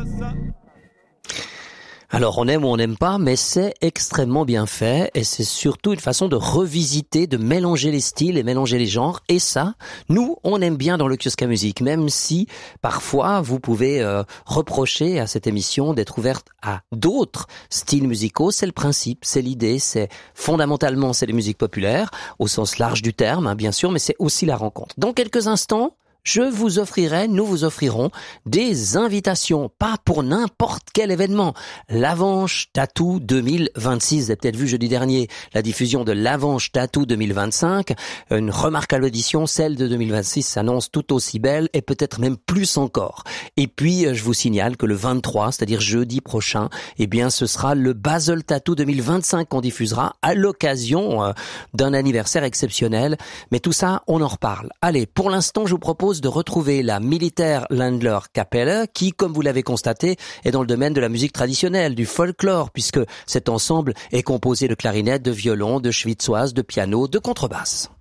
Alors on aime ou on n'aime pas, mais c'est extrêmement bien fait et c'est surtout une façon de revisiter, de mélanger les styles et mélanger les genres. Et ça, nous, on aime bien dans le Kiosque à musique, même si parfois vous pouvez reprocher à cette émission d'être ouverte à d'autres styles musicaux. C'est le principe, c'est l'idée, c'est fondamentalement c'est les musiques populaires au sens large du terme, hein, bien sûr, mais c'est aussi la rencontre. Dans quelques instants, nous vous offrirons des invitations, pas pour n'importe quel événement. L'Avanche Tattoo 2026, vous avez peut-être vu jeudi dernier la diffusion de l'Avanche Tattoo 2025, une remarquable édition, celle de 2026 s'annonce tout aussi belle et peut-être même plus encore. Et puis, je vous signale que le 23, c'est-à-dire jeudi prochain, eh bien, ce sera le Basel Tattoo 2025 qu'on diffusera à l'occasion d'un anniversaire exceptionnel. Mais tout ça, on en reparle. Allez, pour l'instant, je vous propose de retrouver la Militaire Ländler Kapelle qui, comme vous l'avez constaté, est dans le domaine de la musique traditionnelle, du folklore, puisque cet ensemble est composé de clarinettes, de violons, de schwitzoises, de piano, de contrebasse.